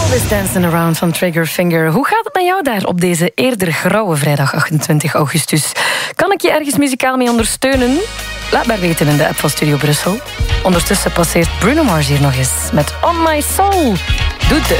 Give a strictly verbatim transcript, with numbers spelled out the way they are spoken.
Elvis Dancing Around van Triggerfinger. Hoe gaat het met jou daar op deze eerder grauwe vrijdag achtentwintig augustus? Kan ik je ergens muzikaal mee ondersteunen? Laat maar weten in de app van Studio Brussel. Ondertussen passeert Bruno Mars hier nog eens met On My Soul. Doe het.